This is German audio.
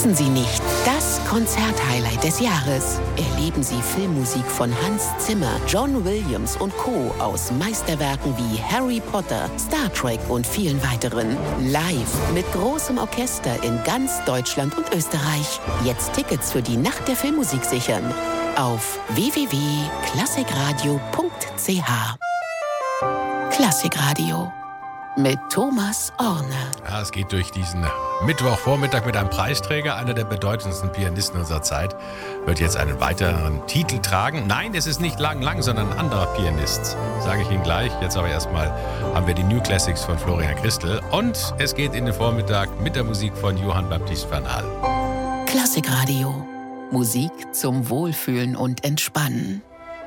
Verpassen Sie nicht das Konzerthighlight des Jahres. Erleben Sie Filmmusik von Hans Zimmer, John Williams und Co. aus Meisterwerken wie Harry Potter, Star Trek und vielen weiteren. Live mit großem Orchester in ganz Deutschland und Österreich. Jetzt Tickets für die Nacht der Filmmusik sichern. Auf www.klassikradio.ch. Klassikradio mit Thomas Orne. Ja, es geht durch diesen Mittwochvormittag mit einem Preisträger. Einer der bedeutendsten Pianisten unserer Zeit wird jetzt einen weiteren Titel tragen. Nein, es ist nicht Lang, sondern ein anderer Pianist. Sage ich Ihnen gleich. Jetzt aber erstmal haben wir die New Classics von Florian Christel. Und es geht in den Vormittag mit der Musik von Johann Baptist van Al. Klassikradio. Musik zum Wohlfühlen und Entspannen.